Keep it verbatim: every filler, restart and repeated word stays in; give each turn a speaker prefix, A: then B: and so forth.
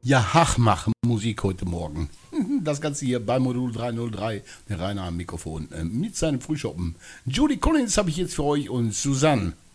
A: Ja, Hachmach Musik heute Morgen. Das Ganze hier bei Modul dreihundertdrei, der Rainer am Mikrofon, äh, mit seinem Frühschoppen. Judy Collins habe ich jetzt für euch und Susanne.